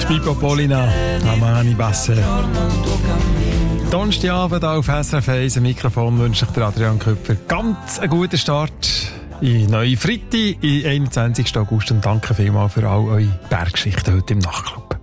Pippo Polina, Amani Basse. Donnerstagabend auf SRF 1 am Mikrofon wünscht sich der Adrian Küpper ganz einen guten Start in neue Freitag, im 21. August. Und danke vielmals für all eure Berggeschichten heute im Nachtclub.